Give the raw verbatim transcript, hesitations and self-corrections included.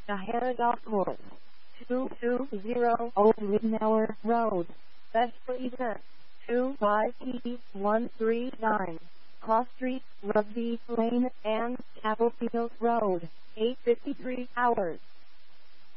Shahada Court, two two zero Old Ridenour Road, Bethlehem, two five P one three nine, Cross Street, Rugby Lane, and Chapel Field Road, eight fifty-three hours.